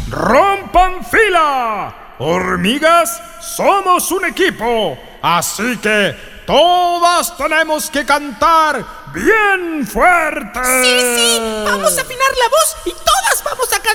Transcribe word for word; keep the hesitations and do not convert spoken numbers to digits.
¡Rompan fila! Hormigas, somos un equipo, así que todas tenemos que cantar bien fuerte. Sí, sí, vamos a afinar la voz y todas vamos a cantar